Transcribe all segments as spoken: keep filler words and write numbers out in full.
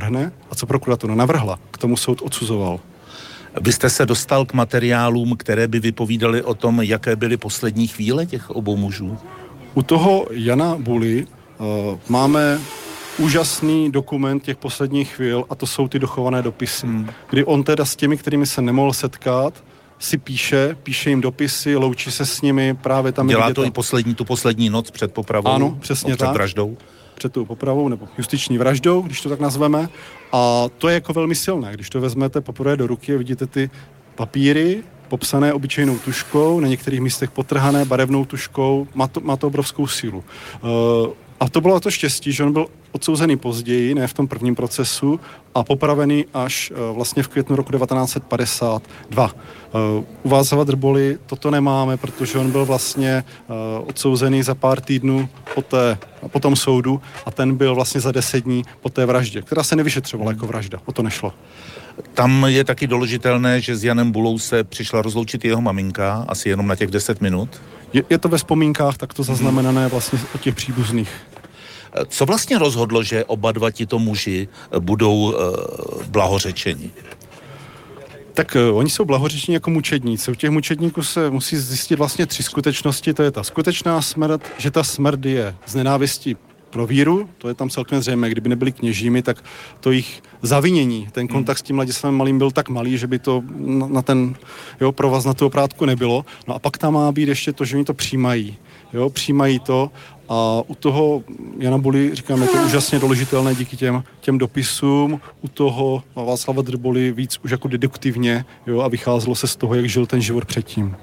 navrhne a co prokuratura navrhla, k tomu soud odsuzoval. Vy jste se dostal k materiálům, které by vypovídaly o tom, jaké byly poslední chvíle těch obou mužů? U toho Jana Buly uh, máme úžasný dokument těch posledních chvíl a to jsou ty dochované dopisy, hmm. kdy on teda s těmi, kterými se nemohl setkat, si píše, píše jim dopisy, loučí se s nimi, právě tam... Dělá to i poslední, tu poslední noc před popravou? Ano, přesně před tak. Před vraždou? Před tou popravou, nebo justiční vraždou, když to tak nazveme. A to je jako velmi silné, když to vezmete poprvé do ruky a vidíte ty papíry, popsané obyčejnou tuškou, na některých místech potrhané barevnou tuškou, má to, má to obrovskou sílu. Uh, A to bylo to štěstí, že on byl odsouzený později, ne v tom prvním procesu, a popravený až uh, vlastně v květnu roku devatenáct set padesát dva. Uh, u Václava Drboly toto nemáme, protože on byl vlastně uh, odsouzený za pár týdnů po, té, po tom soudu a ten byl vlastně za deset dní po té vraždě, která se nevyšetřovala jako vražda, o to nešlo. Tam je taky doložitelné, že s Janem Bulou se přišla rozloučit jeho maminka, asi jenom na těch deset minut. Je, je to ve vzpomínkách takto zaznamenané vlastně od těch příbuzných. Co vlastně rozhodlo, že oba dva tito muži budou e, blahořečeni? Tak uh, oni jsou blahořeční jako mučedníci. U těch mučedníků se musí zjistit vlastně tři skutečnosti. To je ta skutečná smrt, že ta smrt je z nenávisti pro víru, to je tam celkem zřejmé, kdyby nebyli kněžími, tak to jejich zavinění, ten kontakt s tím Ladislavem Malým byl tak malý, že by to na, na ten jo, provaz na tu oprátku nebylo. No a pak tam má být ještě to, že oni to přijímají. Jo, přijímají to a u toho Jana Buly, říkám, je to úžasně doložitelné díky těm, těm dopisům, u toho Václava Drboly víc už jako deduktivně, jo, a vycházelo se z toho, jak žil ten život předtím.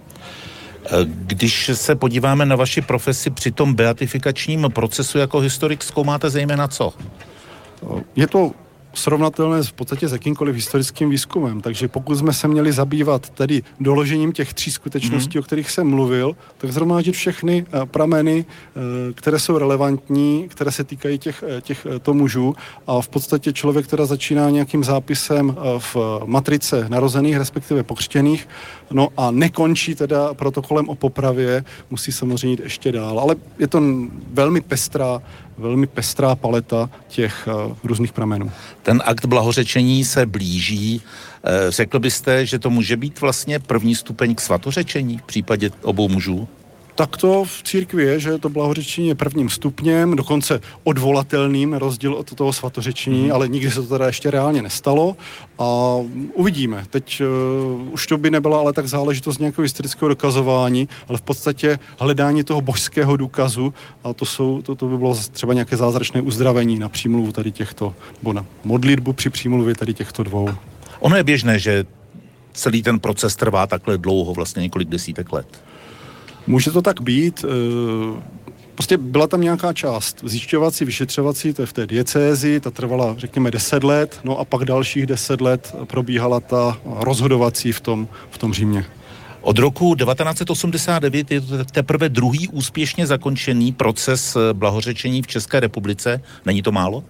Když se podíváme na vaši profesi při tom beatifikačním procesu jako historik, zkoumáte zejména co? Je to srovnatelné v podstatě s jakýmkoliv historickým výzkumem, takže pokud jsme se měli zabývat tedy doložením těch tří skutečností, mm. o kterých jsem mluvil, tak zhromáždit všechny prameny, které jsou relevantní, které se týkají těch, těch to mužů a v podstatě člověk teda začíná nějakým zápisem v matrice narozených, respektive pokřtěných, no a nekončí teda protokolem o popravě, musí samozřejmě jít ještě dál, ale je to velmi pestrá velmi pestrá paleta těch uh, různých pramenů. Ten akt blahořečení se blíží. E, řekl byste, že to může být vlastně první stupeň k svatořečení v případě obou mužů? Tak to v církvi je, že to blahořečení je prvním stupněm, dokonce odvolatelným, rozdíl od toho svatořečení, mm. ale nikdy se to teda ještě reálně nestalo a uvidíme. Teď uh, už to by nebyla ale tak záležitost nějakého historického dokazování, ale v podstatě hledání toho božského důkazu a to, jsou, to, to by bylo třeba nějaké zázračné uzdravení na přímluvu tady těchto, nebo na modlitbu při přímluvě tady těchto dvou. Ono je běžné, že celý ten proces trvá takhle dlouho, vlastně několik desítek let. Může to tak být. Prostě byla tam nějaká část zjišťovací, vyšetřovací, to je v té diecézi, ta trvala, řekněme, deset let, no a pak dalších deset let probíhala ta rozhodovací v tom, v tom Římě. Od roku devatenáct set osmdesát devět je to teprve druhý úspěšně zakončený proces blahořečení v České republice. Není to málo?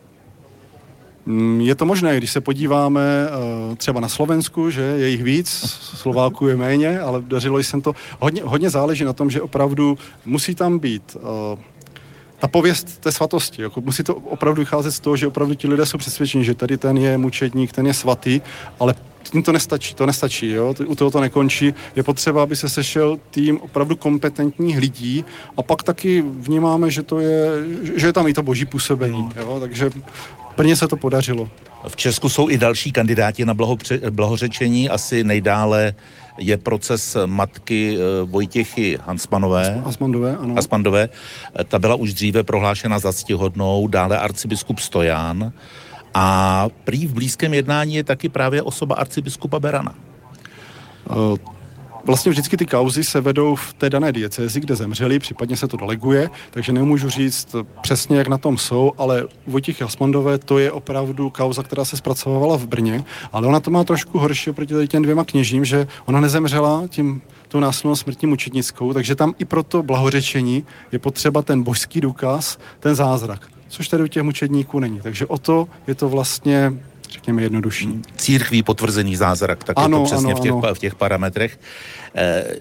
Je to možné, když se podíváme uh, třeba na Slovensku, že je jich víc, Slováků je méně, ale dařilo jsem to. Hodně, hodně záleží na tom, že opravdu musí tam být uh, ta pověst té svatosti. Jako musí to opravdu vycházet z toho, že opravdu ti lidé jsou přesvědčeni, že tady ten je mučedník, ten je svatý, ale tím to nestačí, to nestačí, jo? U toho to nekončí. Je potřeba, aby se sešel tým opravdu kompetentních lidí a pak taky vnímáme, že to je, že je tam i to boží působení, jo? Takže prvně se to podařilo. V Česku jsou i další kandidáti na blahopře- blahořečení, asi nejdále je proces matky Vojtěchy Hansmanové. Hansmanové, ano. Hansmanové. Ta byla už dříve prohlášena za ctihodnou, dále arcibiskup Stojan. A prý v blízkém jednání je taky právě osoba arcibiskupa Berana. Uh, vlastně vždycky ty kauzy se vedou v té dané diecézi, kde zemřeli, případně se to deleguje, takže nemůžu říct přesně, jak na tom jsou, ale u Vojtěchy Hansmanové to je opravdu kauza, která se zpracovávala v Brně, ale ona to má trošku horší oproti tady těm dvěma kněžím, že ona nezemřela tím tou násilnou smrtí mučednickou, takže tam i pro to blahořečení je potřeba ten božský důkaz, ten zázrak, což tady u těch mučedníků není. Takže o to je to vlastně, řekněme, jednodušší. Církví potvrzený zázrak, tak ano, je to přesně ano, v, těch, v těch parametrech. E,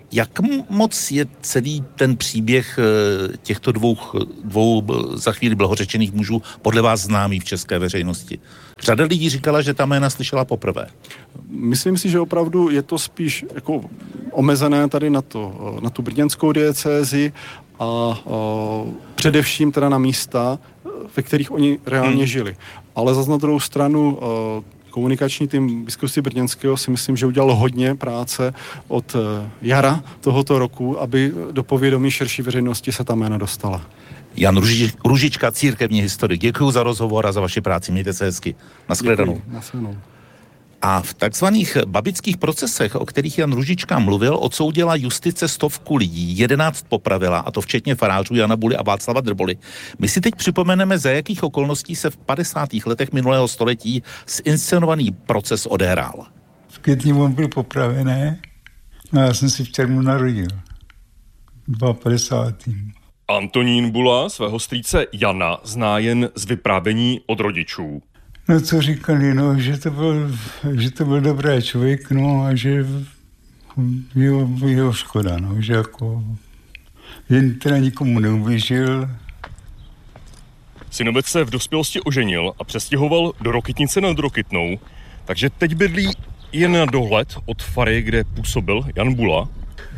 Jak moc je celý ten příběh těchto dvou, dvou za chvíli blahořečených mužů podle vás známý v české veřejnosti? Řada lidí říkala, že ta jména slyšela poprvé. Myslím si, že opravdu je to spíš jako omezené tady na, to, na tu brněnskou diecézi a, a především teda na místa, ve kterých oni reálně hmm. žili. Ale zase na druhou stranu komunikační tým biskupství brněnského si myslím, že udělal hodně práce od jara tohoto roku, aby do povědomí širší veřejnosti se ta jména dostala. Jan Ruži, Ružička, církevní historik. Děkuji za rozhovor a za vaši práci. Mějte se hezky. Nashledanou. Děkuji. A v takzvaných babických procesech, o kterých Jan Ružička mluvil, odsoudila justice stovku lidí, jedenáct popravila, a to včetně farářů Jana Buly a Václava Drboly. My si teď připomeneme, za jakých okolností se v padesátých letech minulého století zinscenovaný proces odehrál. V květní on byl popravený, no já jsem si v červnu narodil. padesátým druhým Antonín Bula svého strýce Jana zná jen z vyprávění od rodičů. No co říkali, no, že to byl, že to byl dobrý člověk, no a že jeho, jeho škoda, no, že jako jen teda nikomu neublížil. Synovec se v dospělosti oženil a přestěhoval do Rokytnice nad Rokytnou, takže teď bydlí jen na dohled od fary, kde působil Jan Bula.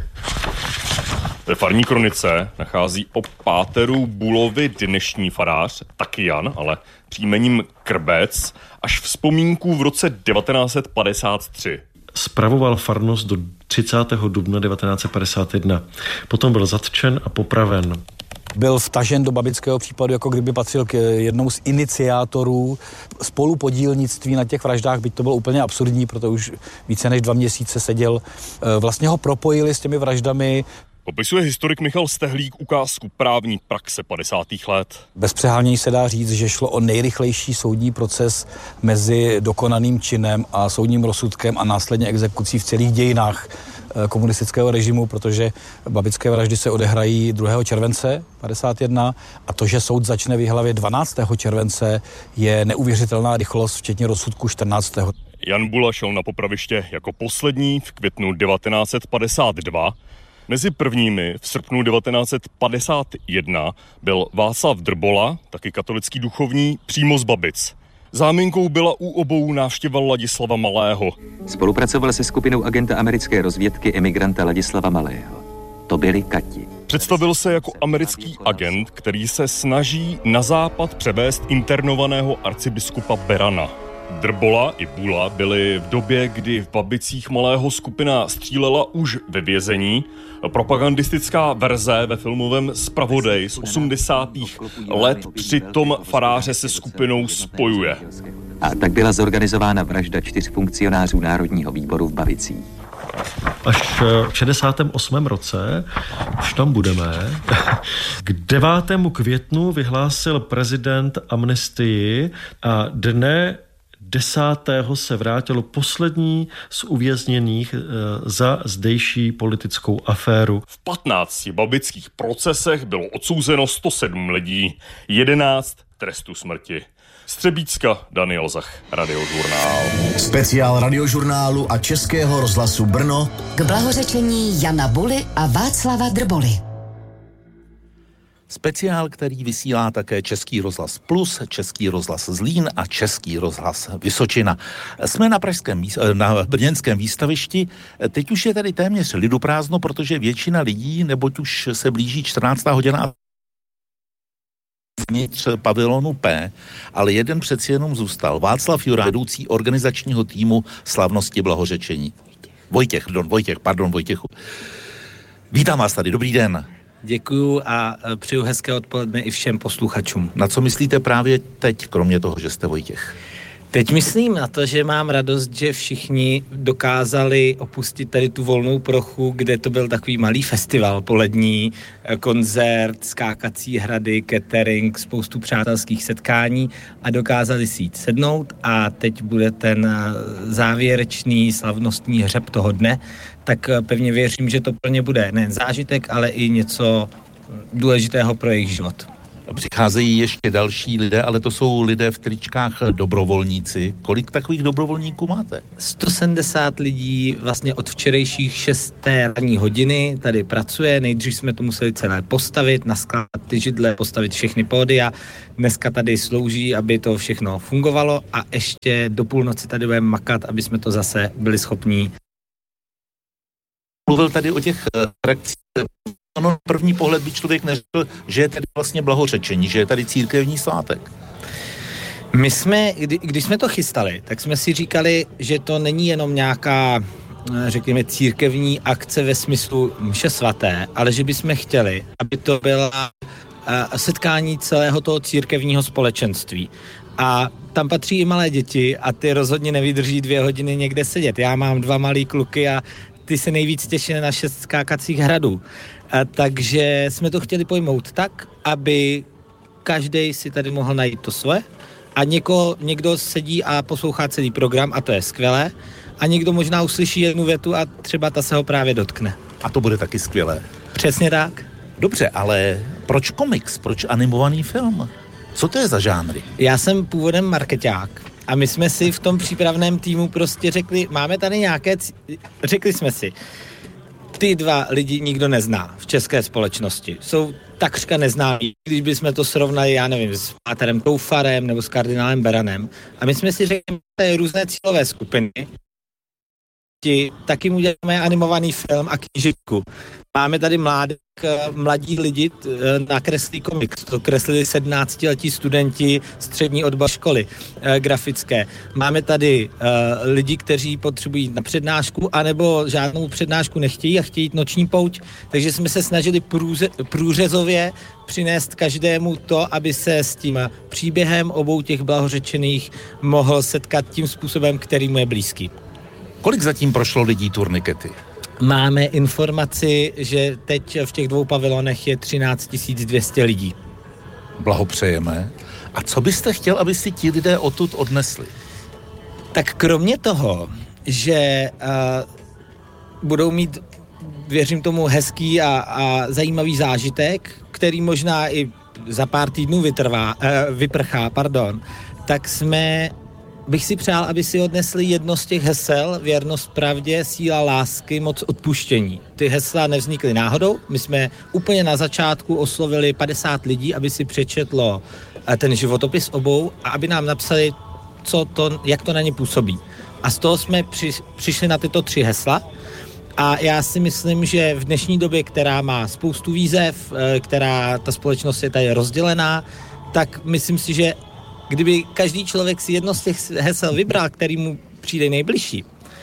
Ve farní kronice nachází o páteru Bulovi dnešní farář, taky Jan, ale příjmením Krbec, až vzpomínku v roce devatenáct set padesát tři. Spravoval farnost do třicátého dubna devatenáct set padesát jedna. Potom byl zatčen a popraven. Byl vtažen do babického případu, jako kdyby patřil k jednomu z iniciátorů spolupodílnictví na těch vraždách, byť to bylo úplně absurdní, protože už více než dva měsíce seděl. Vlastně ho propojili s těmi vraždami. Popisuje historik Michal Stehlík ukázku právní praxe padesátých let. Bez přehánění se dá říct, že šlo o nejrychlejší soudní proces mezi dokonaným činem a soudním rozsudkem a následně exekucí v celých dějinách komunistického režimu, protože babické vraždy se odehrají druhého července padesát jedna a to, že soud začne v Jihlavě dvanáctého července, je neuvěřitelná rychlost, včetně rozsudku čtrnáctého Jan Bula šel na popraviště jako poslední v květnu devatenáct set padesát dva. Mezi prvními v srpnu devatenáct set padesát jedna byl Václav Drbola, taky katolický duchovní, přímo z Babic. Záminkou byla u obou návštěva Ladislava Malého. Spolupracoval se skupinou agenta americké rozvědky emigranta Ladislava Malého. To byli Kati. Představil se jako americký agent, který se snaží na západ převést internovaného arcibiskupa Berana. Drbola i Bula byli v době, kdy v Babicích Malého skupina střílela, už ve vězení. Propagandistická verze ve filmovém Zpravodaj z osmdesátých let přitom faráře se skupinou spojuje. A tak byla zorganizována vražda čtyř funkcionářů Národního výboru v Babicích. Až v šedesátém osmém roce, už tam budeme, k devátému květnu vyhlásil prezident amnestii a dne desátého se vrátilo poslední z uvězněných e, za zdejší politickou aféru. V patnácti babických procesech bylo odsouzeno sto sedm lidí, jedenáct trestu smrti. Z Třebíčska Daniel Zach, Radiožurnál. Speciál Radiožurnálu a Českého rozhlasu Brno k blahořečení Jana Buly a Václava Drboly. Speciál, který vysílá také Český rozhlas Plus, Český rozhlas Zlín a Český rozhlas Vysočina. Jsme na pražském, na brněnském výstavišti. Teď už je tady téměř liduprázdno, protože většina lidí, neboť už se blíží čtrnáctá hodina vnitř pavilonu P, ale jeden přeci jenom zůstal. Václav Jurá, vedoucí organizačního týmu slavnosti blahořečení. Vojtěch, pardon, Vojtěch, pardon, Vojtěchu. Vítám vás tady, dobrý den. Děkuju a přeju hezké odpoledne i všem posluchačům. Na co myslíte právě teď, kromě toho, že jste Vojtěch? Teď myslím na to, že mám radost, že všichni dokázali opustit tady tu volnou plochu, kde to byl takový malý festival polední, koncert, skákací hrady, catering, spoustu přátelských setkání a dokázali si jít sednout a teď bude ten závěrečný slavnostní hřeb toho dne, tak pevně věřím, že to pro ně bude nejen zážitek, ale i něco důležitého pro jejich život. Přicházejí ještě další lidé, ale to jsou lidé v tričkách dobrovolníci. Kolik takových dobrovolníků máte? sto sedmdesát lidí vlastně od včerejších šesté ranní hodiny tady pracuje. Nejdřív jsme to museli celé postavit, naskládat ty židle, postavit všechny pódia. Dneska tady slouží, aby to všechno fungovalo a ještě do půlnoci tady budeme makat, aby jsme to zase byli schopní. Mluvil tady o těch reakcích. No, první pohled by člověk neřekl, že je tady vlastně blahořečení, že je tady církevní svátek. My jsme, kdy, když jsme to chystali, tak jsme si říkali, že to není jenom nějaká, řekněme, církevní akce ve smyslu mše svaté, ale že bychom chtěli, aby to byla setkání celého toho církevního společenství. A tam patří i malé děti a ty rozhodně nevydrží dvě hodiny někde sedět. Já mám dva malý kluky a ty se nejvíc těší na šest skákacích hradů. A takže jsme to chtěli pojmout tak, aby každý si tady mohl najít to svoje a něko, někdo sedí a poslouchá celý program a to je skvělé a někdo možná uslyší jednu větu a třeba ta se ho právě dotkne. A to bude taky skvělé. Přesně tak. Dobře, ale proč komiks? Proč animovaný film? Co to je za žánry? Já jsem původem markeťák a my jsme si v tom přípravném týmu prostě řekli, máme tady nějaké, c... řekli jsme si, ty dva lidi nikdo nezná v české společnosti. Jsou takřka neznámí, když bychom to srovnali, já nevím, s Páterem Koufarem nebo s kardinálem Beranem. A my jsme si řekli, že to je různé cílové skupiny. Taky mu děláme animovaný film a knížku. Máme tady mládek, mladí lidi nakreslí komiks. To kreslili sedmnáctiletí studenti střední odbor školy eh, grafické. Máme tady eh, lidi, kteří potřebují na přednášku, anebo žádnou přednášku nechtějí a chtějí jít noční pouť. Takže jsme se snažili průze, průřezově přinést každému to, aby se s tím příběhem obou těch blahořečených mohl setkat tím způsobem, který mu je blízký. Kolik zatím prošlo lidí turnikety? Máme informaci, že teď v těch dvou pavilonech je třináct tisíc dvě stě lidí. Blahopřejeme. A co byste chtěl, aby si ti lidé odtud odnesli? Tak kromě toho, že uh, budou mít, věřím tomu, hezký a, a zajímavý zážitek, který možná i za pár týdnů vytrvá, uh, vyprchá, pardon, tak jsme... bych si přál, aby si odnesli jedno z těch hesel, věrnost pravdě, síla lásky, moc odpuštění. Ty hesla nevznikly náhodou, my jsme úplně na začátku oslovili padesát lidí, aby si přečetlo ten životopis obou a aby nám napsali, co to, jak to na ně působí. A z toho jsme při, přišli na tyto tři hesla a já si myslím, že v dnešní době, která má spoustu výzev, která ta společnost je tady rozdělená, tak myslím si, že kdyby každý člověk si jedno z těch hesel vybral, který mu přijde nejbližší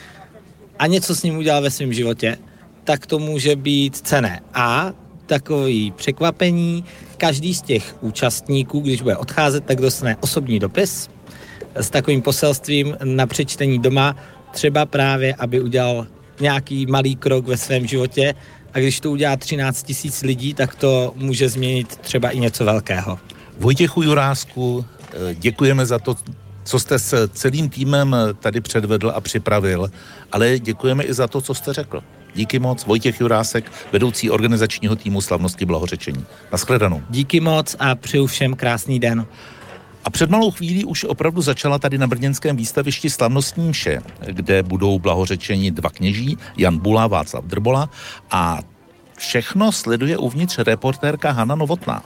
a něco s ním udělal ve svém životě, tak to může být cenné. A takový překvapení, každý z těch účastníků, když bude odcházet, tak dostane osobní dopis s takovým poselstvím na přečtení doma, třeba právě, aby udělal nějaký malý krok ve svém životě a když to udělá třináct tisíc lidí, tak to může změnit třeba i něco velkého. Vojtěchu Jurásku, děkujeme za to, co jste s celým týmem tady předvedl a připravil, ale děkujeme i za to, co jste řekl. Díky moc, Vojtěch Jurásek, vedoucí organizačního týmu Slavnosti blahořečení. Naschledanou. Díky moc a přeju všem krásný den. A před malou chvílí už opravdu začala tady na brněnském výstavišti slavnostní mše, kde budou blahořečeni dva kněží, Jan Bula, Václav Drbola, a všechno sleduje uvnitř reportérka Hana Novotná.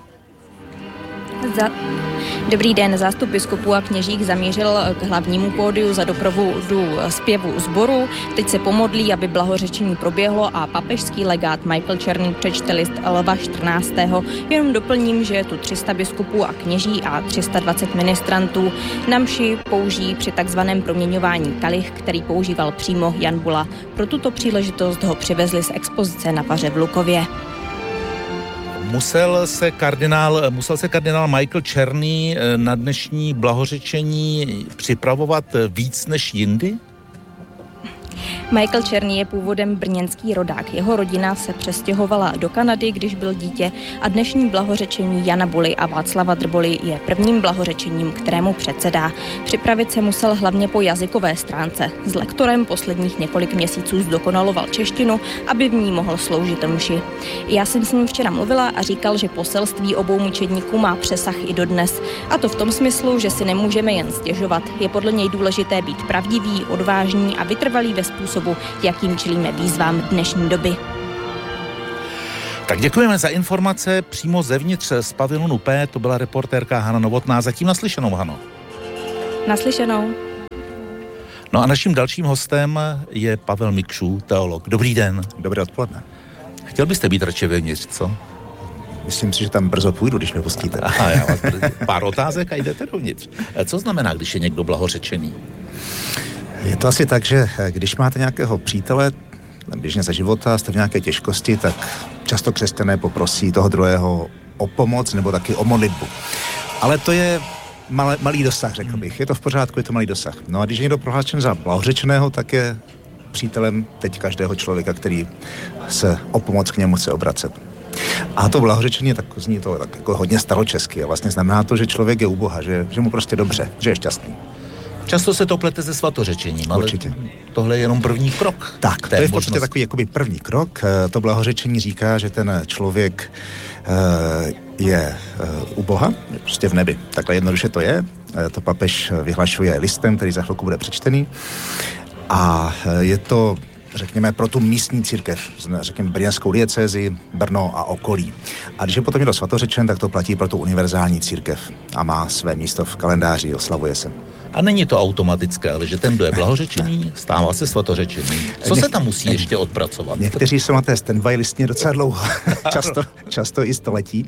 Za... Dobrý den, zástup biskupů a kněžík zamířil k hlavnímu pódiu za doprovodu zpěvu sboru. Teď se pomodlí, aby blahořečení proběhlo a papežský legát Michael Černý přečte list Lva čtrnáctého. Jenom doplním, že je tu tři sta biskupů a kněží a tři sta dvacet ministrantů. Na mši použijí při takzvaném proměňování kalich, který používal přímo Jan Bula. Pro tuto příležitost ho přivezli z expozice na Faře v Lukově. Musel se kardinál, musel se kardinál Michael Černý na dnešní blahořečení připravovat víc než jindy? Michael Černý je původem brněnský rodák. Jeho rodina se přestěhovala do Kanady, když byl dítě, a dnešní blahořečení Jana Buly a Václava Drboly je prvním blahořečením, kterému předsedá. Připravit se musel hlavně po jazykové stránce. S lektorem posledních několik měsíců zdokonaloval češtinu, aby v ní mohl sloužit mši. Já jsem s ním včera mluvila a říkal, že poselství obou mučedníků má přesah i dodnes. A to v tom smyslu, že si nemůžeme jen stěžovat. Je podle něj důležité být pravdivý, odvážný a vytrvalý ve způsobu, jakým čelíme výzvám dnešní doby. Tak děkujeme za informace přímo zevnitř z pavilonu P. To byla reportérka Hana Novotná. Zatím naslyšenou, Hano. Naslyšenou. No a naším dalším hostem je Pavel Mikšů, teolog. Dobrý den. Dobré odpoledne. Chtěl byste být radši vevnitř, co? Myslím si, že tam brzo půjdu, když mě pustíte. Aha, já vás pár otázek a jdete dovnitř. Co znamená, když je někdo blahořečený? Je to asi tak, že když máte nějakého přítele, běžně za života, jste v nějaké těžkosti, tak často křesťané poprosí toho druhého o pomoc nebo taky o modlitbu. Ale to je malé, malý dosah, řekl bych. Je to v pořádku, je to malý dosah. No a když je někdo prohlášen za blahořečeného, tak je přítelem teď každého člověka, který se o pomoc k němu chce obracet. A to blahořečení, tak zní to tak jako hodně staročesky a vlastně znamená to, že člověk je u Boha, že, že mu prostě dobře, že je šťastný. Často se to plete se svatořečením, ale určitě. Tohle je jenom první krok. Tak, to je v podstatě takový jakoby první krok. To blahořečení říká, že ten člověk je u Boha, prostě v nebi. Takhle jednoduše to je. To papež vyhlašuje listem, který za chvilku bude přečtený. A je to, řekněme, pro tu místní církev, řekněme brněnskou diecézi, Brno a okolí. A když je potom někdo svatořečen, tak to platí pro tu univerzální církev a má své místo v kalendáři, oslavuje se. A není to automatické, ale že ten, kdo je blahořečený, stává se svatořečeným. Co se tam musí ještě odpracovat? Někteří jsou na té standby listině docela dlouho, často, často i století.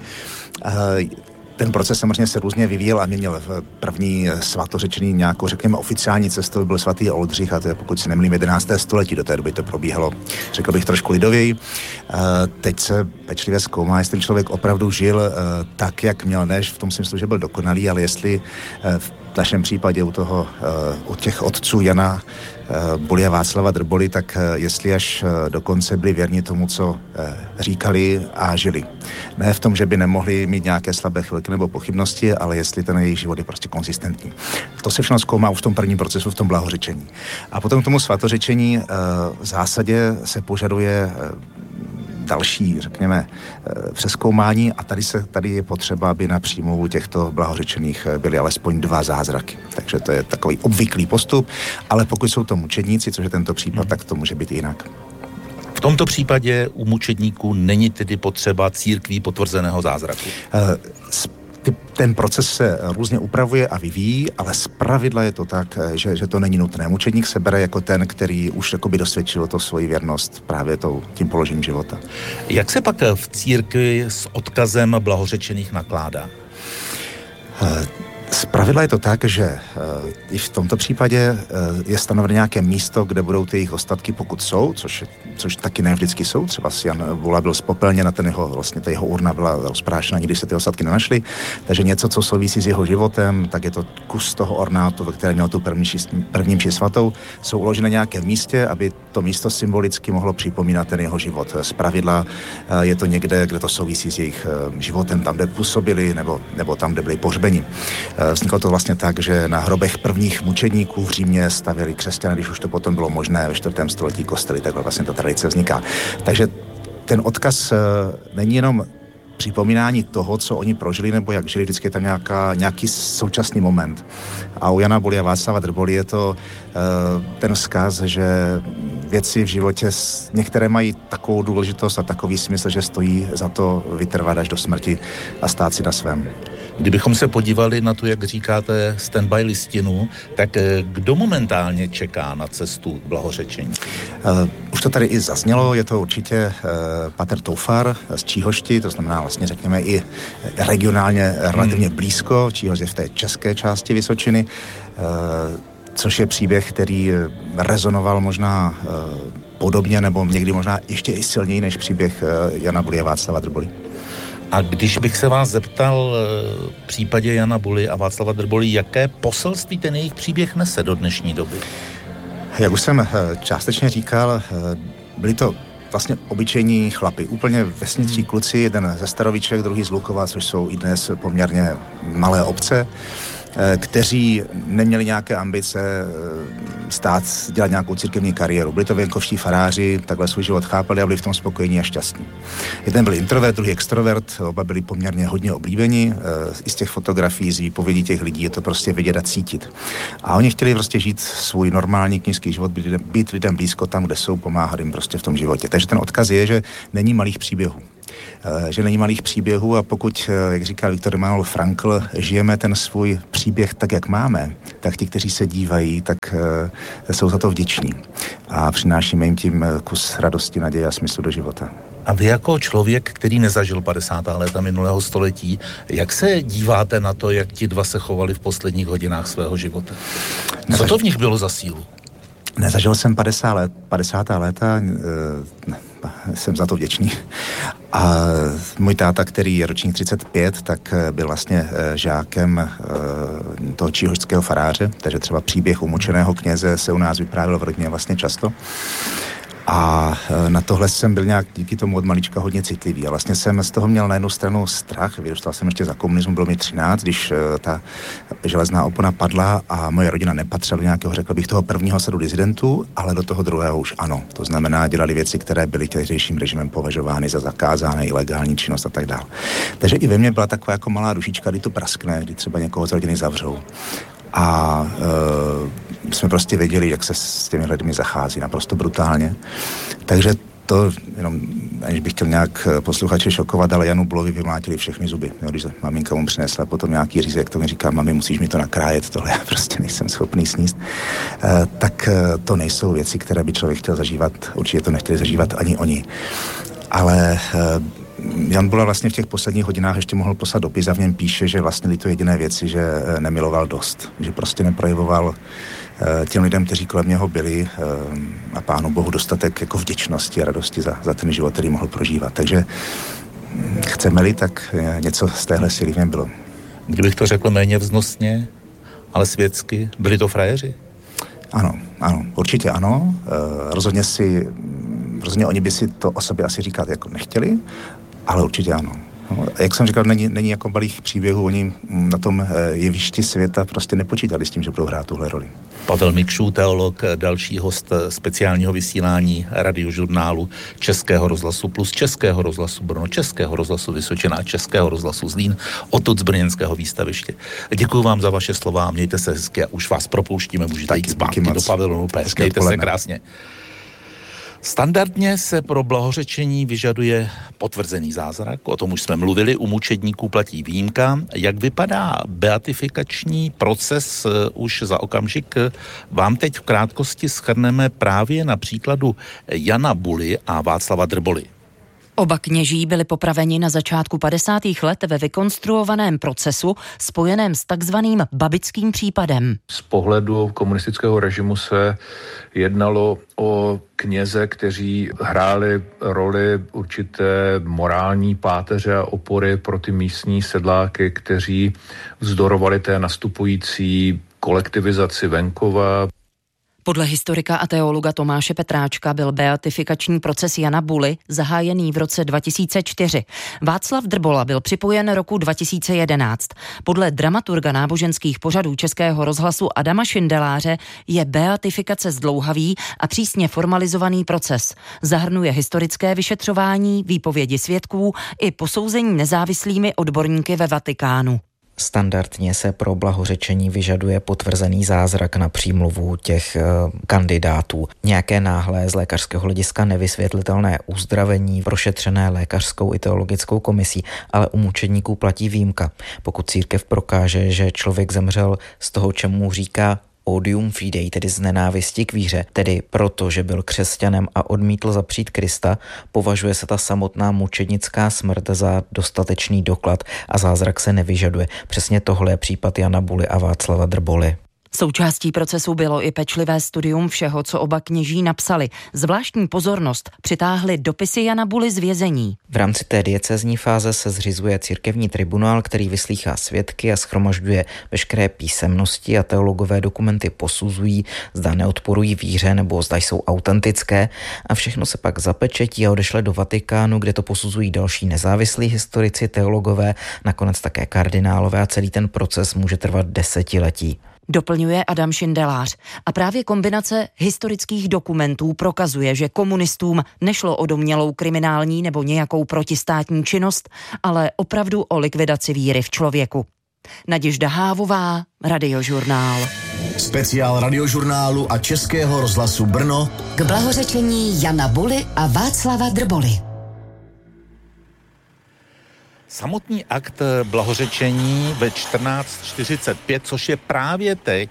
Ten proces samozřejmě se různě vyvíjel a měl v první svatořečení nějakou, řekněme, oficiální cestou, byl svatý Oldřich, a to je, pokud si nemýlím, jedenácté století, do té doby to probíhalo, řekl bych, trošku lidověji. Teď se pečlivě zkoumá, jestli ten člověk opravdu žil tak, jak měl, než v tom smyslu, že byl dokonalý, ale jestli v našem případě u toho, u těch otců Jana Buly a Václava Drboly, tak jestli až dokonce byli věrni tomu, co říkali a žili. Ne v tom, že by nemohli mít nějaké slabé chvilky nebo pochybnosti, ale jestli ten jejich život je prostě konzistentní. To se všechno zkoumá už v tom prvním procesu, v tom blahořečení. A potom k tomu svatořečení v zásadě se požaduje další, řekněme, přezkoumání a tady, se, tady je potřeba, aby na příjmu těchto blahořečených byly alespoň dva zázraky. Takže to je takový obvyklý postup, ale pokud jsou to mučedníci, což je tento případ, tak to může být jinak. V tomto případě u mučedníků není tedy potřeba církví potvrzeného zázraku? Ten proces se různě upravuje a vyvíjí, ale zpravidla je to tak, že, že to není nutné. Mučedník se bere jako ten, který už jakoby dosvědčil to svoji věrnost právě tou, tím položením života. Jak se pak v církvi s odkazem blahořečených nakládá? Zpravidla je to tak, že i v tomto případě je stanoveno nějaké místo, kde budou ty jejich ostatky, pokud jsou, což, což taky ne vždycky jsou. Třeba Jan Bula byl spopelněn a ten jeho, vlastně ta jeho urna byla rozprášena, nikdy se ty ostatky nenašly. Takže něco, co souvisí s jeho životem, tak je to kus toho ornátu, ve kterém měl tu první, první mši svatou, jsou uložené nějaké v místě, aby to místo symbolicky mohlo připomínat ten jeho život. Zpravidla je to někde, kde to souvisí s jejich životem, tam, kde působili, nebo, nebo tam, kde byli pohřbeni. Vzniklo to vlastně tak, že na hrobech prvních mučedníků v Římě stavěli křesťané, když už to potom bylo možné ve čtvrtém století kostely, takhle vlastně ta tradice vzniká. Takže ten odkaz není jenom připomínání toho, co oni prožili, nebo jak žili, vždycky je tam nějaká, nějaký současný moment. A u Jana Buly a Václava Drboly je to uh, ten vzkaz, že věci v životě, některé mají takovou důležitost a takový smysl, že stojí za to vytrvat až do smrti a stát si na svém. Kdybychom se podívali na to, jak říkáte, standby listinu, tak kdo momentálně čeká na cestu k blahořečení? Uh, už to tady i zaznělo, je to určitě uh, pater Toufar z Číhošti, to znamená vlastně řekněme i regionálně relativně hmm. blízko. Číhoš je v té české části Vysočiny, uh, což je příběh, který rezonoval možná uh, podobně nebo někdy možná ještě i silněji než příběh uh, Jana Buly a Václava Drboly. A když bych se vás zeptal v případě Jana Buly a Václava Drboly, jaké poselství ten jejich příběh nese do dnešní doby? Jak už jsem částečně říkal, byli to vlastně obyčejní chlapi, úplně vesničtí kluci, jeden ze Staroviček, druhý z Lukova, což jsou i dnes poměrně malé obce, kteří neměli nějaké ambice stát, dělat nějakou církevní kariéru. Byli to venkovští faráři, takhle svůj život chápali a byli v tom spokojení a šťastní. Jeden byl introvert, druhý extrovert, oba byli poměrně hodně oblíbeni. I z těch fotografií, z výpovědí těch lidí je to prostě vidět a cítit. A oni chtěli prostě žít svůj normální kněžský život, být, být lidem blízko tam, kde jsou, pomáhat jim prostě v tom životě. Takže ten odkaz je, že není malých příběhů. Že není malých příběhů a pokud, jak říká Viktor Emanuel Frankl, žijeme ten svůj příběh tak, jak máme, tak ti, kteří se dívají, tak jsou za to vděční. A přinášíme jim tím kus radosti, naděje a smyslu do života. A vy jako člověk, který nezažil padesátá léta minulého století, jak se díváte na to, jak ti dva se chovali v posledních hodinách svého života? Co to v nich bylo za sílu? Nezažil jsem padesátá let, padesátá léta, ne, jsem za to vděčný. A můj táta, který je ročník třicet pět, tak byl vlastně žákem toho číhořského faráře, takže třeba příběh umučeného kněze se u nás vyprávěl v rodině vlastně často. A na tohle jsem byl nějak díky tomu od malička hodně citlivý. A vlastně jsem z toho měl na jednu stranu strach. Vyrůstal jsem ještě za komunismu, bylo mi třináct, když ta železná opona padla a moje rodina nepatřila do nějakého, řekl bych, toho prvního sadu disidentů, ale do toho druhého už ano. To znamená, dělali věci, které byly tehdejším režimem považovány za zakázané, ilegální činnost a tak dále. Takže i ve mně byla taková jako malá dušička, kdy to praskne, kdy třeba někoho z rodiny zavřou. A e, jsme prostě věděli, jak se s těmi lidmi zachází, naprosto brutálně. Takže to, jenom, aniž bych chtěl nějak posluchače šokovat, ale Janu Bulovi vymlátili všechny zuby. Jo, když maminka mu přinesla potom nějaký řízek, to mi říká, mami, musíš mi to nakrájet, tohle já prostě nejsem schopný sníst. E, tak e, to nejsou věci, které by člověk chtěl zažívat, určitě to nechtěli zažívat ani oni. Ale e, Jan Bula vlastně v těch posledních hodinách ještě mohl poslat dopis a v něm píše, že vlastně to jediné věci, že nemiloval dost, že prostě neprojevoval těm lidem, kteří kolem něho byli a Pánu Bohu dostatek jako vděčnosti a radosti za, za ten život, který mohl prožívat. Takže chceme-li, tak něco z téhle síly v něm bylo. Kdybych to řekl méně vznosně, ale světsky, byli to frajeři? Ano, ano, určitě ano. Rozhodně si, rozhodně oni by si to o sobě asi říkat jako nechtěli, ale určitě ano. No, jak jsem říkal, není, není jako malých příběhů, oni na tom jevišti světa prostě nepočítali s tím, že budou hrát tuhle roli. Pavel Mikšů, teolog, další host speciálního vysílání Radiožurnálu, Českého rozhlasu plus Českého rozhlasu Brno, Českého rozhlasu Vysočina a Českého rozhlasu Zlín, odtud z brněnského výstaviště. Děkuji vám za vaše slova a mějte se hezky a už vás propouštíme, můžete jít zpátky do pavilonu. Mějte se krásně. Standardně se pro blahořečení vyžaduje potvrzený zázrak, o tom už jsme mluvili, u mučedníků platí výjimka. Jak vypadá beatifikační proces, už za okamžik vám teď v krátkosti shrneme právě na příkladu Jana Buly a Václava Drboly. Oba kněží byli popraveni na začátku padesátých let ve vykonstruovaném procesu spojeném s takzvaným babickým případem. Z pohledu komunistického režimu se jednalo o kněze, kteří hráli roli určité morální páteře a opory pro ty místní sedláky, kteří vzdorovali té nastupující kolektivizaci venkova. Podle historika a teologa Tomáše Petráčka byl beatifikační proces Jana Buly zahájený v roce dva tisíce čtyři. Václav Drbola byl připojen roku dva tisíce jedenáct. Podle dramaturga náboženských pořadů Českého rozhlasu Adama Šindeláře je beatifikace zdlouhavý a přísně formalizovaný proces. Zahrnuje historické vyšetřování, výpovědi svědků i posouzení nezávislými odborníky ve Vatikánu. Standardně se pro blahořečení vyžaduje potvrzený zázrak na přímluvu těch e, kandidátů. Nějaké náhlé z lékařského hlediska nevysvětlitelné uzdravení prošetřené lékařskou i teologickou komisí, ale u mučedníků platí výjimka. Pokud církev prokáže, že člověk zemřel z toho, čemu říká odium fidei, tedy z nenávisti k víře, tedy proto, že byl křesťanem a odmítl zapřít Krista, považuje se ta samotná mučednická smrt za dostatečný doklad a zázrak se nevyžaduje. Přesně tohle je případ Jana Buly a Václava Drboly. Součástí procesu bylo i pečlivé studium všeho, co oba kněží napsali. Zvláštní pozornost přitáhly dopisy Jana Buly z vězení. V rámci té diecézní fáze se zřizuje církevní tribunál, který vyslýchá svědky a shromažďuje veškeré písemnosti a teologové dokumenty posuzují, zda neodporují víře nebo zda jsou autentické a všechno se pak zapečetí a odešle do Vatikánu, kde to posuzují další nezávislí historici, teologové, nakonec také kardinálové a celý ten proces může trvat desetiletí. Doplňuje Adam Šindelář. A právě kombinace historických dokumentů prokazuje, že komunistům nešlo o domnělou kriminální nebo nějakou protistátní činnost, ale opravdu o likvidaci víry v člověku. Naděžda Hávová, Radiožurnál. Speciál Radiožurnálu a Českého rozhlasu Brno k blahořečení Jana Buly a Václava Drboly. Samotný akt blahořečení ve čtrnáct čtyřicet pět, což je právě teď,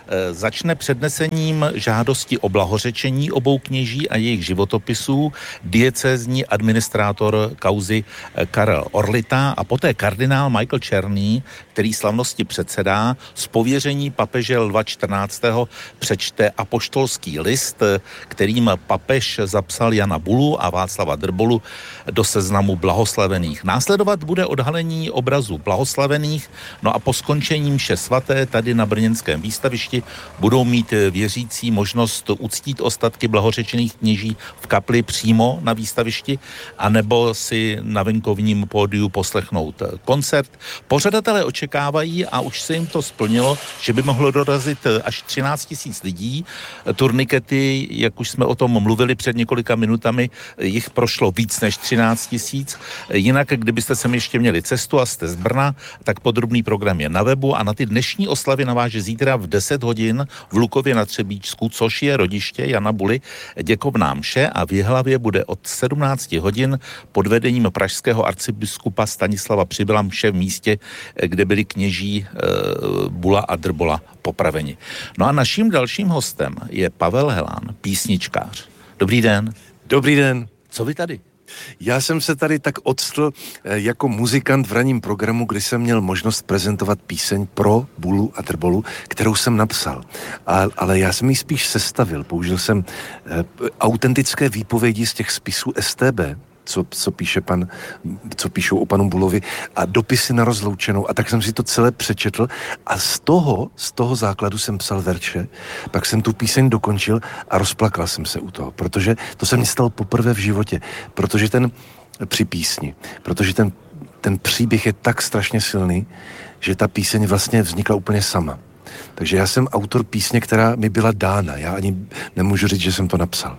začne přednesením žádosti o blahořečení obou kněží a jejich životopisů diecézní administrátor kauzy Karel Orlita a poté kardinál Michael Černý, který slavnosti předsedá, z pověření papeže Lva čtrnáctého přečte apoštolský list, kterým papež zapsal Jana Bulu a Václava Drbolu do seznamu blahoslavených. Následovat bude odhalení obrazu blahoslavených, no a po skončení mše svaté tady na brněnském výstavišti budou mít věřící možnost uctít ostatky blahořečených kněží v kapli přímo na výstavišti, anebo si na venkovním pódiu poslechnout koncert. Pořadatelé očekávají, a už se jim to splnilo, že by mohlo dorazit až třináct tisíc lidí. Turnikety, jak už jsme o tom mluvili před několika minutami, jich prošlo víc než třináct tisíc. Jinak, kdybyste sem ještě měli cestu a jste z Brna, tak podrobný program je na webu a na ty dnešní oslavy naváže zítra v deset hodin v Lukově na Třebíčsku, což je rodiště Jana Buly, děkovná mše a v Jihlavě bude od sedmnáct hodin pod vedením pražského arcibiskupa Stanislava Přibyla mše v místě, kde byli kněží e, Bula a Drbola popraveni. No a naším dalším hostem je Pavel Helán, písničkář. Dobrý den. Dobrý den. Co vy tady? Já jsem se tady tak odstl jako muzikant v ranním programu, kdy jsem měl možnost prezentovat píseň pro Bulu a Drbolu, kterou jsem napsal. A, ale já jsem ji spíš sestavil. Použil jsem e, autentické výpovědi z těch spisů S T B, co, co, píše pan, co píšou o panu Bulovi, a dopisy na rozloučenou. A tak jsem si to celé přečetl a z toho, z toho základu jsem psal verše, pak jsem tu píseň dokončil a rozplakal jsem se u toho, protože to se mi stalo poprvé v životě, protože ten při písni, protože ten, ten příběh je tak strašně silný, že ta píseň vlastně vznikla úplně sama. Takže já jsem autor písně, která mi byla dána. Já ani nemůžu říct, že jsem to napsal.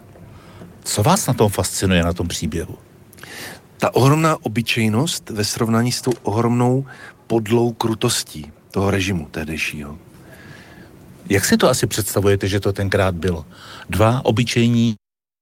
Co vás na tom fascinuje, na tom příběhu? Ta ohromná obyčejnost ve srovnání s tou ohromnou podlou krutostí toho režimu tehdejšího. Jak si to asi představujete, že to tenkrát bylo? Dva obyčejní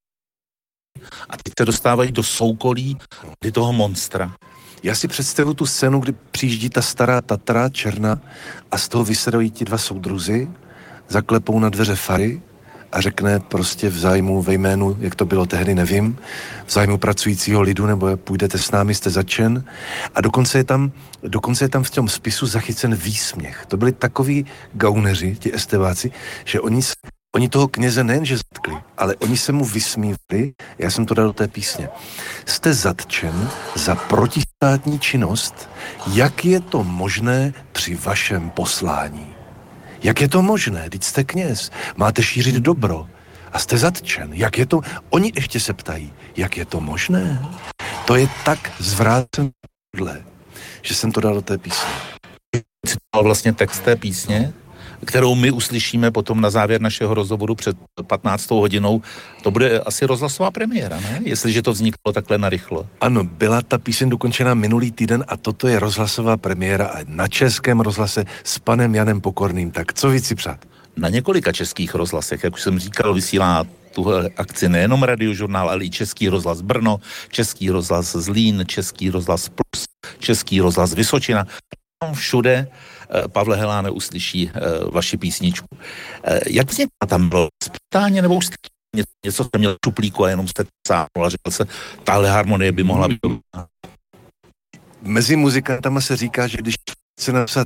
a teď se dostávají do soukolí toho monstra. Já si představuji tu scénu, kdy přijíždí ta stará Tatra černá a z toho vysedají ti dva soudruzi, zaklepou na dveře fary a řekne prostě v zájmu, ve jménu, jak to bylo tehdy, nevím, v zájmu pracujícího lidu, nebo půjdete s námi, jste začen. A dokonce je tam, dokonce je tam v tom spisu zachycen výsměch. To byli takoví gauneři, ti esteváci, že oni, oni toho kněze nejenže zatkli, ale oni se mu vysmívali, já jsem to dal do té písně. Jste zatčen za protistátní činnost, jak je to možné při vašem poslání? Jak je to možné? Vždyť jste kněz, máte šířit dobro a jste zatčen. Jak je to? Oni ještě se ptají, jak je to možné? To je tak zvrácené, že jsem to dal do té písně. Citoval vlastně text té písně, kterou my uslyšíme potom na závěr našeho rozhovoru před patnáctou hodinou. To bude asi rozhlasová premiéra, ne? Jestliže to vzniklo takhle narychlo. Ano, byla ta píseň dokončena minulý týden a toto je rozhlasová premiéra na Českém rozhlase s panem Janem Pokorným. Tak co víc si přát? Na několika českých rozhlasech, jak už jsem říkal, vysílá tuhle akci nejenom Radiožurnál, ale i Český rozhlas Brno, Český rozhlas Zlín, Český rozhlas Plus, Český rozhlas Vysočina. Všude, Pavle Heláne, uslyší vaši písničku. Jak vznikla tam bylo zpětání, nebo už jste něco jste měl v šuplíku a jenom jste sáhnul a řekl se, tahle harmonie by mohla být. Mezi muzikantama se říká, že když chce napsat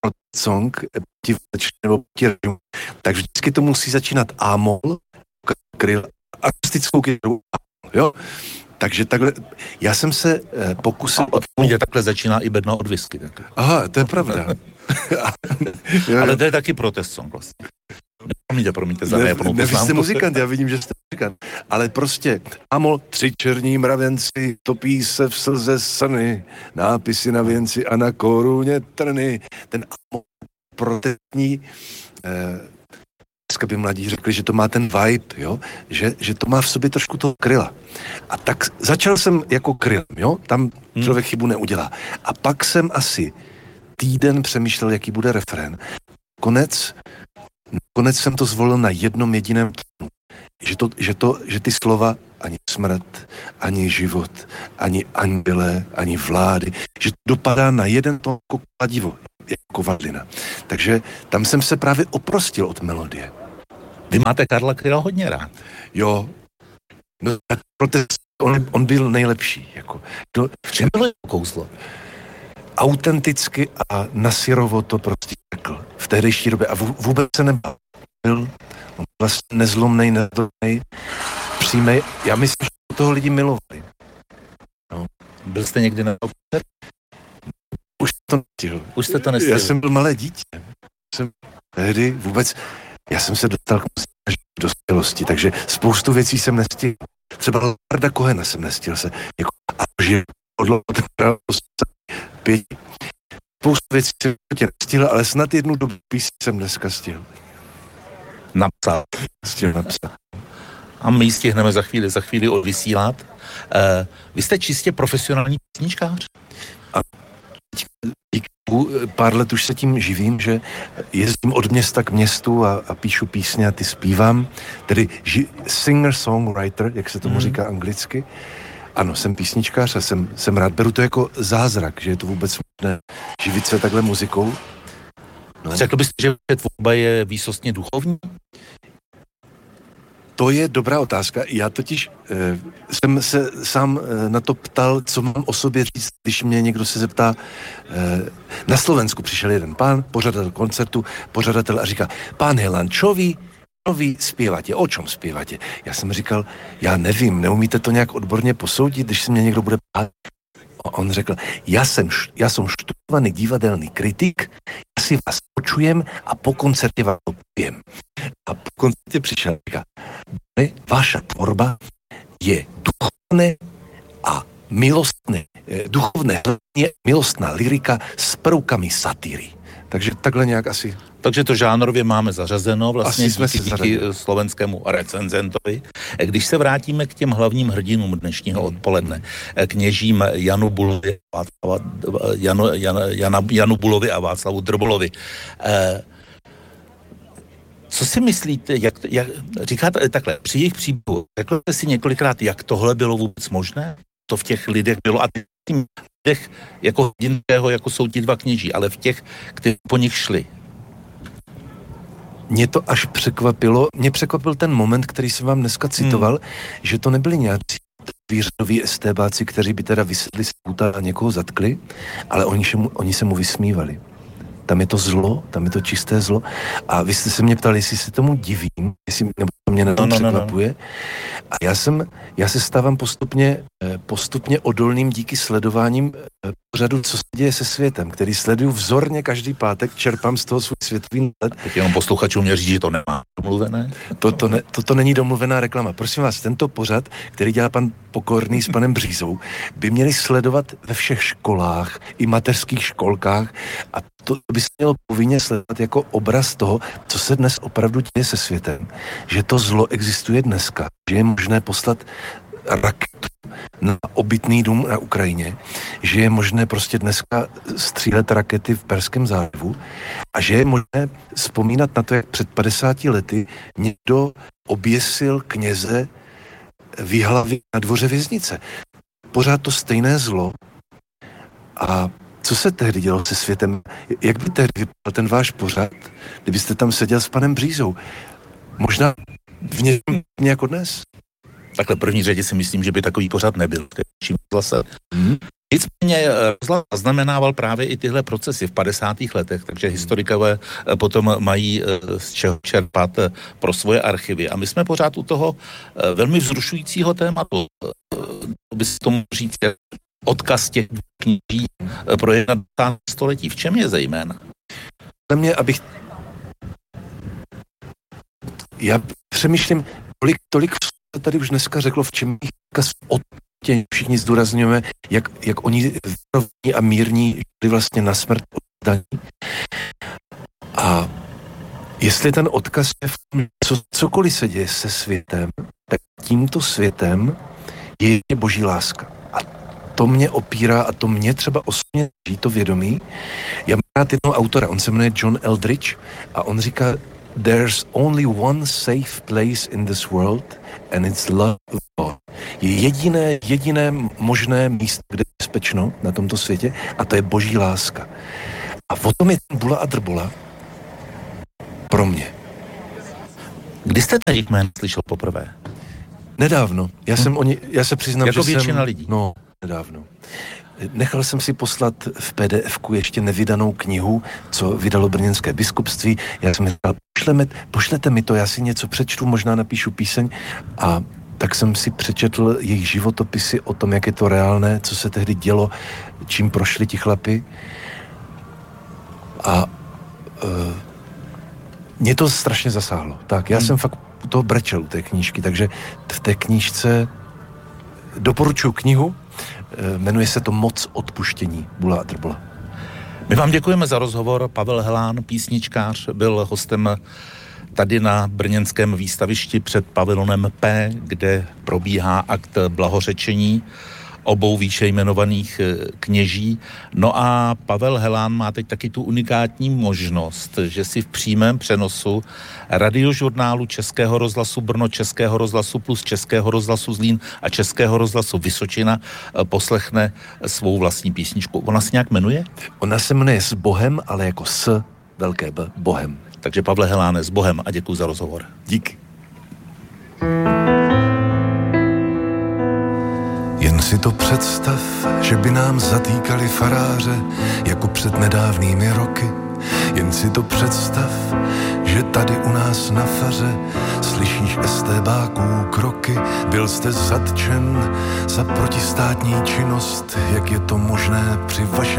song nebo tak vždycky to musí začínat A-mol, kryl, akustickou kytaru, jo. Takže takhle, já jsem se eh, pokusil... Od mě takhle začíná i bedno od whisky. Tak. Aha, to je pravda. Ale to je taky protest song vlastně. Promiňte, promiňte za nejeplnou poznámku. Ne, vy jste muzikant, já vidím, že jste muzikant. Ale prostě, amol, tři černí mravenci, topí se v slze sany, nápisy na věnci a na koruně trny. Ten amol protestní... Eh, dneska by mladí řekli, že to má ten vibe, jo? Že, že to má v sobě trošku toho kryla. A tak začal jsem jako krylem, jo? Tam člověk chybu neudělá. A pak jsem asi týden přemýšlel, jaký bude refrén. Konec, konec jsem to zvolil na jednom jediném tónu. Že, to, že, to, že ty slova ani smrt, ani život, ani anděle, ani vlády, že to dopadá na jeden tón jako kladivo, jako vadlina. Takže tam jsem se právě oprostil od melodie. Vy máte Karla Kryla hodně rád. Jo. No, protože on, on byl nejlepší. Jako. To, v čem bylo kouzlo? Autenticky a nasirovo to prostě řekl. V tehdejší době. A vůbec se nebál. Byl vlastně nezlomnej, nezlomnej, přímej. Já myslím, že toho lidi milovali. No. Byl jste někdy na koncert? Už to nestihl. Už jste to nestihl. Já jsem byl malé dítě. Jsem tehdy vůbec, já jsem se dostal k dospělosti, takže spoustu věcí jsem nestihl. Třeba Leonarda Cohena jsem nestihl se. Jako, a že odlo pět. Spoustu věcí jsem tě nestihl, ale snad jednu dobu písní jsem dneska stihl. Napsal. Stihl napsat. A my ji stihneme za chvíli, za chvíli odvysílat. Uh, vy jste čistě profesionální písničkář? A pár let už se tím živím, že jezdím od města k městu a, a píšu písně a ty zpívám. Tedy ži, singer-songwriter, jak se tomu hmm. říká anglicky. Ano, jsem písničkář a jsem, jsem rád. Beru to jako zázrak, že je to vůbec možné živit se takhle muzikou. No. Řekl byste, že tvorba je výsostně duchovní? To je dobrá otázka. Já totiž eh, jsem se sám eh, na to ptal, co mám o sobě říct, když mě někdo se zeptá. Eh, na Slovensku přišel jeden pán, pořadatel koncertu, pořadatel a říká, pán Helan, čo vy, čo vy zpěváte, o čom zpěváte? Já jsem říkal, já nevím, neumíte to nějak odborně posoudit, když se mě někdo bude ptát. On řekl, já jsem, já jsem študovaný divadelný kritik, já si vás počujem a po koncertě vám to poviem. A po koncertě přišel a říká, vaša tvorba je duchovné a milostné, duchovné, milostná lyrika s prvkami satíry. Takže takhle nějak asi... Takže to žánrově máme zařazeno vlastně jsme díky, díky slovenskému recenzentovi. Když se vrátíme k těm hlavním hrdinům dnešního odpoledne, kněžím Janu Bulovi, Janu, Jan, Jana, Janu Bulovi a Václavu Drbolovi. Co si myslíte, jak, jak říkáte takhle, při jejich příběhu, řekl jste si několikrát, jak tohle bylo vůbec možné? To v těch lidech bylo a tím lidech jako hrdinského, jako jsou ti dva kněží, ale v těch, kteří po nich šli. Mě to až překvapilo, mě překvapil ten moment, který jsem vám dneska citoval, hmm. že to nebyli nějací výřadoví estébáci, kteří by teda vysedli z půta a někoho zatkli, ale oni se mu, oni se mu vysmívali. Tam je to zlo, tam je to čisté zlo. A vy jste se mě ptali, jestli se tomu divím, jestli nebo to mě no, no, překvapuje. No, no. A já jsem, já se stávám postupně, postupně odolným díky sledováním pořadu, co se děje se světem, který sleduju vzorně každý pátek, čerpám z toho svůj světový let. Tak jenom posluchačům mě říct, že to nemá domluvené. To, to, ne, to, to není domluvená reklama. Prosím vás, tento pořad, který dělá pan Pokorný s panem Břízou, by měli sledovat ve všech školách i mateřských školkách a to by se mělo povinně sledovat jako obraz toho, co se dnes opravdu děje se světem. Že to zlo existuje dneska, že je možné poslat raketu na obytný dům na Ukrajině, že je možné prostě dneska střílet rakety v Perském zálivu a že je možné vzpomínat na to, jak před padesáti lety někdo oběsil kněze v Jihlavě na dvoře věznice. Pořád to stejné zlo. A co se tehdy dělo se světem? Jak by tehdy vypadal ten váš pořad, kdybyste tam seděl s panem Břízou? Možná v něčem jako dnes? Takhle první řadě si myslím, že by takový pořad nebyl. Hmm. Nicméně rozhlas zaznamenával právě i tyhle procesy v padesátých letech, takže historikové potom mají z čeho čerpat pro svoje archivy. A my jsme pořád u toho velmi vzrušujícího tématu. By se tomu říct, odkaz těch kníží pro jednadvacátého století. V čem je zejména? Na mě, abych... Já přemýšlím, tolik, tolik se tady už dneska řeklo, v čem jich od těch všichni zdůrazňujeme, jak, jak oni rovní a mírní šli vlastně na smrt oddaní. A jestli ten odkaz je v tom, co, cokoliv se děje se světem, tak tímto světem je boží láska. A to mě opírá a to mě třeba osobně žít to vědomí. Já mám rád jednoho autora, on se jmenuje John Eldridge a on říká, there's only one safe place in this world and it's love of God. Je jediné, jediné možné místo, kde je bezpečno na tomto světě a to je boží láska. A o tom je ten Bula a Drbola pro mě. Kdy jste ten jméno slyšel poprvé? Nedávno. Já, hm. jsem oni, já se přiznám, jako že většina jsem... lidí. No, nedávno. Nechal jsem si poslat v P D F ku ještě nevydanou knihu, co vydalo brněnské biskupství. Já jsem říkal, pošleme, pošlete mi to, já si něco přečtu, možná napíšu píseň. A tak jsem si přečetl jejich životopisy o tom, jak je to reálné, co se tehdy dělo, čím prošli ti chlapi. A uh, mě to strašně zasáhlo. Tak, já hmm. jsem fakt u toho brečel u té knížky, takže v té knížce doporučuji knihu, jmenuje se to Moc odpuštění, Bula a Drbola. My vám děkujeme za rozhovor. Pavel Helán, písničkář, byl hostem tady na brněnském výstavišti před pavilonem P, kde probíhá akt blahořečení obou výše jmenovaných kněží. No a Pavel Helán má teď taky tu unikátní možnost, že si v přímém přenosu radiožurnálu Českého rozhlasu Brno, Českého rozhlasu Plus, Českého rozhlasu Zlín a Českého rozhlasu Vysočina poslechne svou vlastní písničku. Ona se nějak jmenuje? Ona se jmenuje S Bohem, ale jako S velké B, Bohem. Takže Pavle Heláne, s Bohem a děkuji za rozhovor. Díky. Jen si to představ, že by nám zatýkali faráře jako před nedávnými roky. Jen si to představ, že tady u nás na faře slyšíš estébáků kroky. Byl jste zatčen za protistátní činnost, jak je to možné při vašem